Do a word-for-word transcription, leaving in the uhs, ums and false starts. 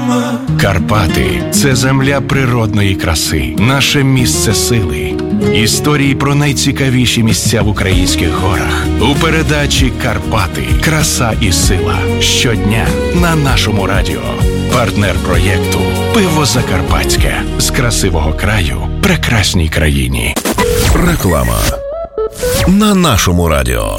Карпати – це земля природної краси, наше місце сили. Історії про найцікавіші місця в українських горах у передачі «Карпати. Краса і сила». Щодня на нашому радіо. Партнер проєкту «Пиво Закарпатське». З красивого краю прекрасній країні. Реклама на нашому радіо.